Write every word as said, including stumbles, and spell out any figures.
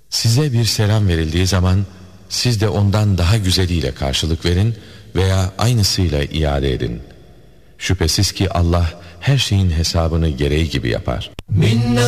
Size bir selam verildiği zaman siz de ondan daha güzeliyle karşılık verin veya aynısıyla iade edin. Şüphesiz ki Allah her şeyin hesabını gereği gibi yapar.